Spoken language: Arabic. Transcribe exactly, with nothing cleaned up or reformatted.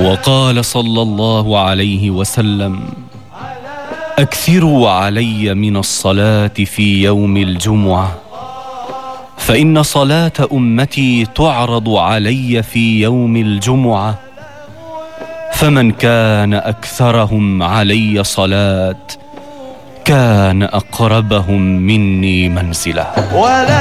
وقال صلى الله عليه وسلم: أكثروا علي من الصلاة في يوم الجمعة، فإن صلاة أمتي تعرض علي في يوم الجمعة، فمن كان أكثرهم علي صلاة كان أقربهم مني منزلة.